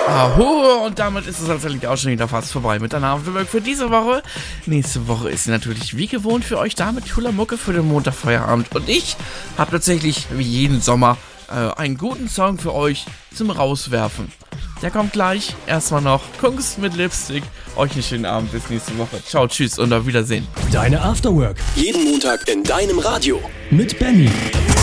Aho, und damit ist es tatsächlich auch schon wieder fast vorbei mit der Afterwork für diese Woche. Nächste Woche ist natürlich wie gewohnt für euch da mit cooler Mucke für den Montagfeierabend. Und ich habe tatsächlich wie jeden Sommer einen guten Song für euch zum Rauswerfen. Der kommt gleich. Erstmal noch Kungs mit Lipstick. Euch einen schönen Abend, bis nächste Woche. Ciao, tschüss und auf Wiedersehen. Deine Afterwork. Jeden Montag in deinem Radio. Mit Benny.